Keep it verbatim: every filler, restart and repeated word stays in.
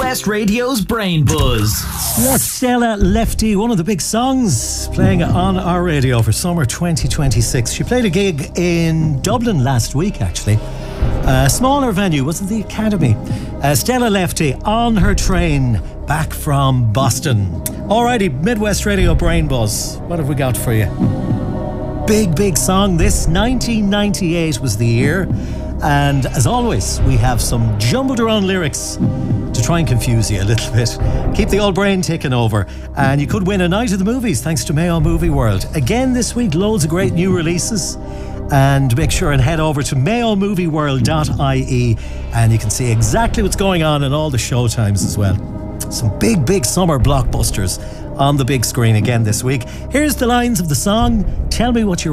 West Radio's Brain Buzz. That's Stella Lefty, one of the big songs playing on our radio for summer twenty twenty-six. She played a gig in Dublin last week, actually. A smaller venue, wasn't the Academy. Uh, Stella Lefty on her train back from Boston. Alrighty, Midwest Radio Brain Buzz. What have we got for you? Big, big song. This nineteen ninety-eight was the year. And as always, we have some jumbled around lyrics to try and confuse you a little bit. Keep the old brain ticking over. And you could win a night at the movies thanks to Mayo Movie World. Again this week, loads of great new releases. And make sure and head over to mayo movie world dot I E and you can see exactly what's going on in all the show times as well. Some big, big summer blockbusters on the big screen again this week. Here's the lines of the song. Tell me what you